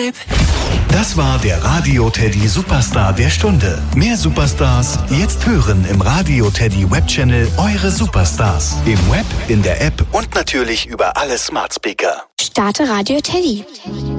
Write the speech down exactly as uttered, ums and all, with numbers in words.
Babe. Das war der Radio Teddy Superstar der Stunde. Mehr Superstars jetzt hören im Radio Teddy Webchannel Eure Superstars. Im Web, in der App und natürlich über alle Smart Speaker. Starte Radio Teddy.